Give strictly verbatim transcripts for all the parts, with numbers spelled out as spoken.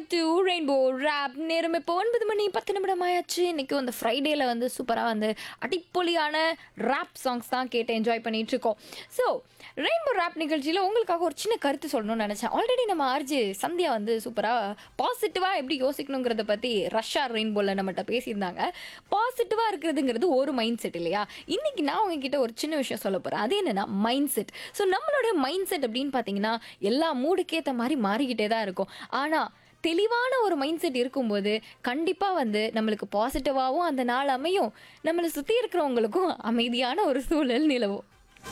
To rainbow rap. நேரம் இப்போ ஒன்பது மணி பத்து நிமிடம் ஆயாச்சு. இன்னைக்கு வந்து ஃப்ரைடேல வந்து சூப்பராக வந்து அடிப்பொலியான ராப் சாங்ஸ் தான் கேட்டு என்ஜாய் பண்ணிட்டு இருக்கோம். ஸோ ரெயின்போ ராப் நிகழ்ச்சியில் உங்களுக்காக ஒரு சின்ன கருத்து சொல்லணும்னு நினச்சேன். ஆல்ரெடி நம்ம ஆர்ஜி சந்தியா வந்து சூப்பராக பாசிட்டிவாக எப்படி யோசிக்கணுங்கிறத பற்றி ரஷ்யா ரெயின்போவில் நம்மகிட்ட பேசியிருந்தாங்க. பாசிட்டிவாக இருக்கிறதுங்கிறது ஒரு மைண்ட் செட் இல்லையா? இன்னைக்கு நான் உங்ககிட்ட ஒரு சின்ன விஷயம் சொல்ல போகிறேன். அது என்னன்னா மைண்ட் செட். ஸோ நம்மளுடைய மைண்ட் செட் அப்படின்னு பார்த்தீங்கன்னா எல்லா மூடுக்கேற்ற மாதிரி மாறிக்கிட்டே தான் இருக்கும். ஆனால் தெளிவான ஒரு மைண்ட் செட் இருக்கும்போது கண்டிப்பாக வந்து நம்மளுக்கு பாசிட்டிவாகவும் அந்த நாள் அமையும், நம்மளை சுற்றி இருக்கிறவங்களுக்கும் அமைதியான ஒரு சூழல் நிலவும்.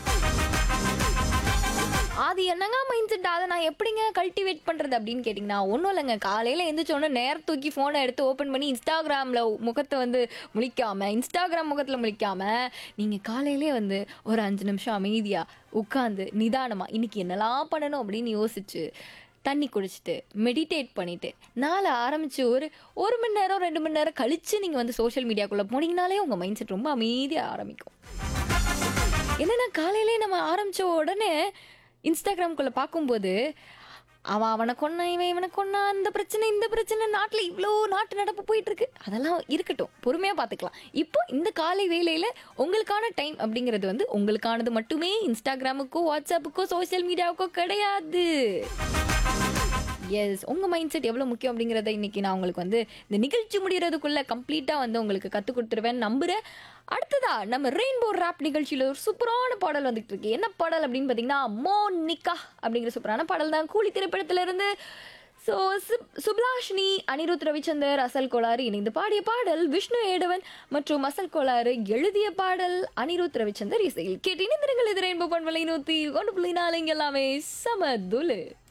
அது என்னங்க மைண்ட் செட், அதை நான் எப்படிங்க கல்டிவேட் பண்ணுறது அப்படின்னு கேட்டிங்கன்னா ஒன்றும் இல்லைங்க. காலையில் எழுந்திரிச்சோன்னே நேரம் தூக்கி ஃபோனை எடுத்து ஓப்பன் பண்ணி இன்ஸ்டாகிராமில் முகத்தை வந்து முழிக்காமல் இன்ஸ்டாகிராம் முகத்தில் முழிக்காமல் நீங்கள் காலையிலே வந்து ஒரு அஞ்சு நிமிஷம் அமைதியாக உட்காந்து நிதானமாக இன்றைக்கி என்னெல்லாம் பண்ணணும் அப்படின்னு யோசிச்சு தண்ணி குடிச்சிட்டு மெடிடேட் பண்ணிவிட்டு நாளை ஆரம்பித்து ஒரு ஒரு மணி நேரம் ரெண்டு மணி நேரம் கழித்து நீங்கள் வந்து சோஷியல் மீடியாக்குள்ளே போனீங்கனாலே உங்கள் மைண்ட் செட் ரொம்ப அமைதியாக ஆரம்பிக்கும். என்னென்னா காலையிலே நம்ம ஆரம்பித்த உடனே இன்ஸ்டாகிராம்குள்ளே பார்க்கும்போது அவன் அவனை கொன்னா இவன் இவனை கொன்னா அந்த பிரச்சனை இந்த பிரச்சனை நாட்டில் இவ்வளோ நாட்டு நடப்பு போயிட்டுருக்கு. அதெல்லாம் இருக்கட்டும், பொறுமையாக பார்த்துக்கலாம். இப்போ இந்த காலை வேளையில் உங்களுக்கான டைம் அப்படிங்கிறது வந்து உங்களுக்கானது மட்டுமே. இன்ஸ்டாகிராமுக்கோ வாட்ஸ்அப்புக்கோ சோஷியல் மீடியாவுக்கோ கிடையாது. எஸ், உங்கள் மைண்ட் செட் எவ்வளோ முக்கியம் அப்படிங்கிறத இன்றைக்கி நான் உங்களுக்கு வந்து இந்த நிகழ்ச்சி முடிகிறதுக்குள்ளே கம்ப்ளீட்டாக வந்து உங்களுக்கு கற்றுக் கொடுத்துருவேன்னு நம்புகிறேன். அடுத்ததா நம்ம ரெயின்போ ராப் நிகழ்ச்சியில் ஒரு சூப்பரான பாடல் வந்துட்டு இருக்கு. என்ன பாடல் அப்படின்னு பார்த்தீங்கன்னா மோனிகா அப்படிங்கிற சூப்பரான பாடல் தான். கூலி திரைப்படத்திலிருந்து. ஸோ சுப்லாஷினி, அனிருத் ரவிச்சந்தர், அசல் கோளாறு இணைந்து பாடிய பாடல். விஷ்ணு ஏடவன் மற்றும் அசல் கோளாறு எழுதிய பாடல். அனிருத் ரவிச்சந்தர் இசையில் கேட்டு இணைந்திருங்கள். இது ரெயின்போ பண்பலை நூற்றி ஒன்று புள்ளி நாலு. இங்கே எல்லாமே சமதுலு.